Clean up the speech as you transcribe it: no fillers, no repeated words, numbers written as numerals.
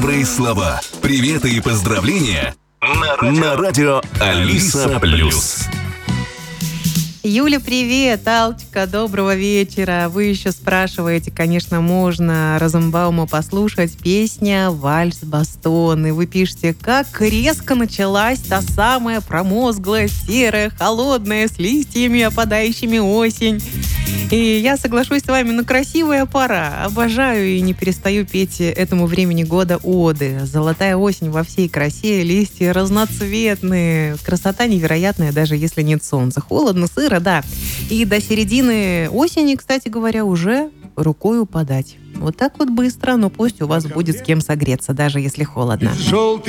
Добрые слова, приветы и поздравления на радио Алиса Плюс. Юля, привет! Алтика, доброго вечера. Вы еще спрашиваете, конечно, можно Розенбаума послушать. Песня «Вальс Бастон». И вы пишете, как резко началась та самая промозглая, серая, холодная, с листьями, опадающими осень. И я соглашусь с вами, красивая пора. Обожаю и не перестаю петь этому времени года оды. Золотая осень во всей красе, листья разноцветные. Красота невероятная, даже если нет солнца. Холодно, сыро, да. И до середины осени, кстати говоря, уже рукою подать. Вот так вот быстро, но пусть у вас будет с кем согреться, даже если холодно.